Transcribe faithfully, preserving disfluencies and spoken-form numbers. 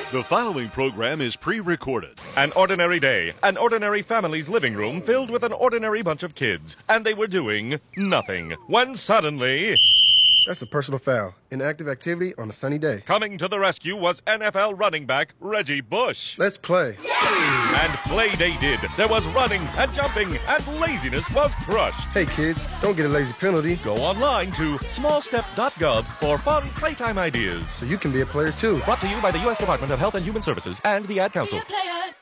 The following program is pre-recorded. An ordinary day, an ordinary family's living room filled with an ordinary bunch of kids, and they were doing nothing. When suddenly... That's a personal foul. Inactive activity on a sunny day. Coming to the rescue was N F L running back Reggie Bush. Let's play. And play they did. There was running and jumping, and laziness was crushed. Hey kids, don't get a lazy penalty. Go online to small step dot gov for fun playtime ideas. So you can be a player too. Brought to you by the U S Department of Health and Human Services and the Ad Council. Be a player.